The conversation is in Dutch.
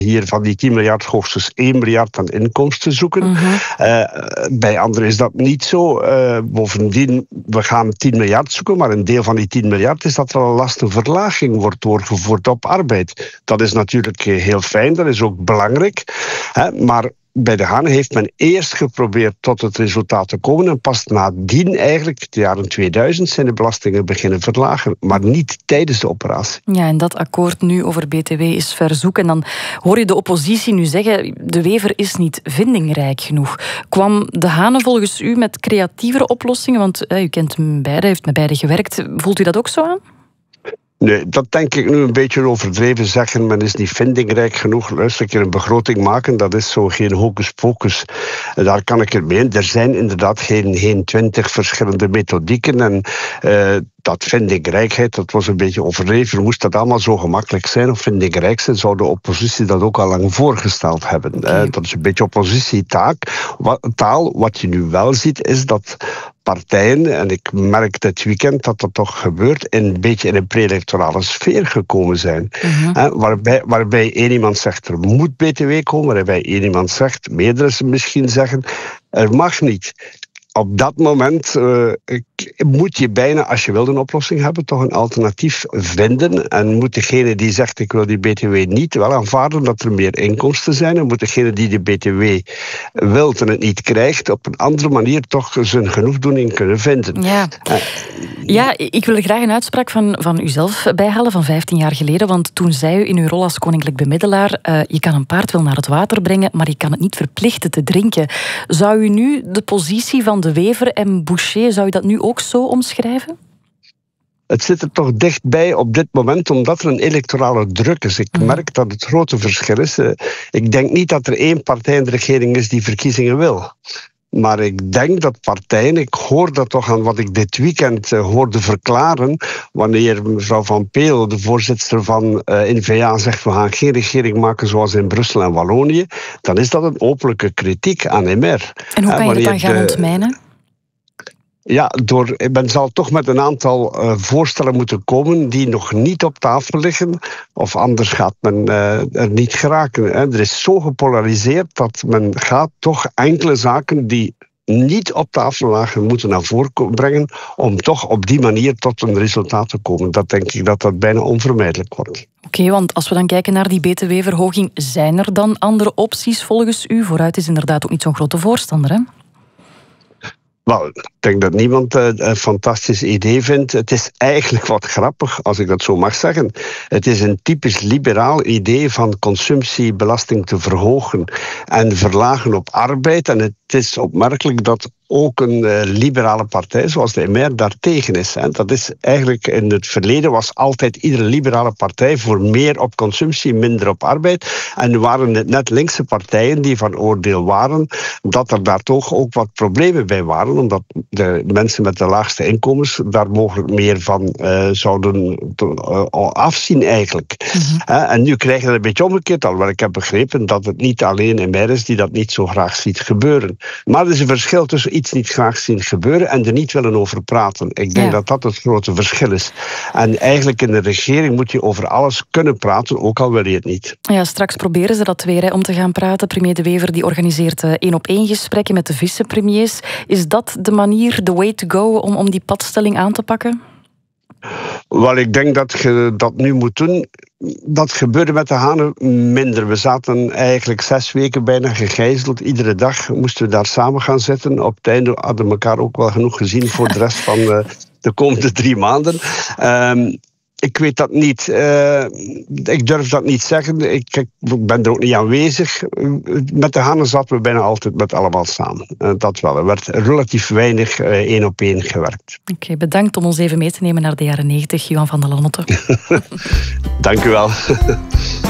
hier van die 10 miljard hoogstens 1 miljard aan inkomsten zoeken. Bij anderen is dat niet zo. Bovendien, we gaan 10 miljard zoeken, maar een deel van die 10 miljard is dat er een lastenverlaging wordt doorgevoerd op arbeid. Dat is natuurlijk heel fijn, dat is ook belangrijk. Maar bij De Haan heeft men eerst geprobeerd tot het resultaat te komen en pas nadien eigenlijk, de jaren 2000, zijn de belastingen beginnen verlagen, maar niet tijdens de operatie. Ja, en dat akkoord nu over BTW is verzoek. En dan hoor je de oppositie nu zeggen, De Wever is niet vindingrijk genoeg. Kwam De Haan volgens u met creatievere oplossingen? Want u kent hem beide, heeft met beide gewerkt. Voelt u dat ook zo aan? Nee, dat denk ik nu een beetje overdreven zeggen. Men is niet vindingrijk genoeg. Luister, een keer een begroting maken, dat is zo geen hocus pocus. Daar kan ik ermee in. Er zijn inderdaad geen 20 verschillende methodieken. En dat vindingrijkheid, dat was een beetje overdreven. Moest dat allemaal zo gemakkelijk zijn of vindingrijk zijn, zou de oppositie dat ook al lang voorgesteld hebben. Dat is een beetje oppositietaal. Wat je nu wel ziet, is dat partijen, en ik merk dit weekend dat dat toch gebeurt, een beetje in een pre-electorale sfeer gekomen zijn. Waarbij één iemand zegt, er moet BTW komen, waarbij één iemand zegt, meerdere misschien zeggen, er mag niet. Op dat moment moet je bijna, als je wilt een oplossing hebben, toch een alternatief vinden. En moet degene die zegt, ik wil die BTW niet, wel aanvaarden dat er meer inkomsten zijn. En moet degene die de BTW wilt en het niet krijgt, op een andere manier toch zijn genoegdoening kunnen vinden. Ja, ik wil er graag een uitspraak van uzelf bijhalen van 15 jaar geleden. Want toen zei u in uw rol als koninklijk bemiddelaar, je kan een paard wel naar het water brengen, maar je kan het niet verplichten te drinken. Zou u nu de positie van De Wever en Boucher, zou u dat nu ook zo omschrijven? Het zit er toch dichtbij op dit moment, omdat er een electorale druk is. Ik merk dat het grote verschil is. Ik denk niet dat er één partij in de regering is die verkiezingen wil. Maar ik denk dat partijen, ik hoor dat toch aan wat ik dit weekend hoorde verklaren, wanneer mevrouw Van Peel, de voorzitter van N-VA, zegt we gaan geen regering maken zoals in Brussel en Wallonië, dan is dat een openlijke kritiek aan MR. En hoe kan je dat dan gaan ontmijnen? Ja, men zal toch met een aantal voorstellen moeten komen die nog niet op tafel liggen, of anders gaat men er niet geraken. Er is zo gepolariseerd dat men gaat toch enkele zaken die niet op tafel lagen moeten naar voren brengen om toch op die manier tot een resultaat te komen. Dat denk ik dat bijna onvermijdelijk wordt. Oké, want als we dan kijken naar die BTW-verhoging, zijn er dan andere opties volgens u? Vooruit is inderdaad ook niet zo'n grote voorstander, hè? Wel, ik denk dat niemand een fantastisch idee vindt. Het is eigenlijk wat grappig, als ik dat zo mag zeggen. Het is een typisch liberaal idee van consumptiebelasting te verhogen en verlagen op arbeid. En het is opmerkelijk dat ook een liberale partij zoals de MR daartegen is. Dat is eigenlijk in het verleden was altijd iedere liberale partij voor meer op consumptie, minder op arbeid. En nu waren het net linkse partijen die van oordeel waren dat er daar toch ook wat problemen bij waren, omdat de mensen met de laagste inkomens daar mogelijk meer van zouden afzien eigenlijk. En nu krijg je het een beetje omgekeerd, alhoewel ik heb begrepen dat het niet alleen MR is die dat niet zo graag ziet gebeuren. Maar er is een verschil tussen iets niet graag zien gebeuren en er niet willen over praten. Ik denk dat dat het grote verschil is. En eigenlijk in de regering moet je over alles kunnen praten, ook al wil je het niet. Ja, straks proberen ze dat weer om te gaan praten. Premier De Wever die organiseert 1-op-1 gesprekken met de vicepremiers. Is dat de manier, the way to go, om die padstelling aan te pakken? Wel, ik denk dat je dat nu moet doen. Dat gebeurde met de Hanen minder. We zaten eigenlijk 6 weken bijna gegijzeld. Iedere dag moesten we daar samen gaan zitten. Op het einde hadden we elkaar ook wel genoeg gezien voor de rest van de komende 3 maanden. Ik weet dat niet. Ik durf dat niet zeggen. Ik ben er ook niet aanwezig. Met de Hanen zaten we bijna altijd met allemaal samen. Dat wel. Er werd relatief weinig 1-op-1 gewerkt. Oké, bedankt om ons even mee te nemen naar de jaren 90, Johan van der Lannotte. Dank u wel.